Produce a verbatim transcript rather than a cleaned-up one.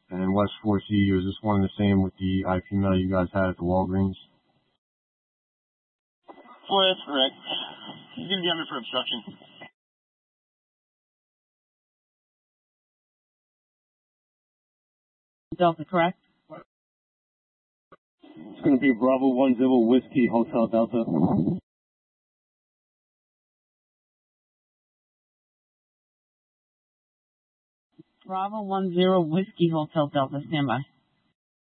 and West four C. Was this one and the same with the I P mail you guys had at the Walgreens? Four, that's correct. He's going to be under for obstruction. Delta, correct? It's going to be Bravo one zero Whiskey Hotel Delta. Bravo one zero Whiskey Hotel Delta, standby.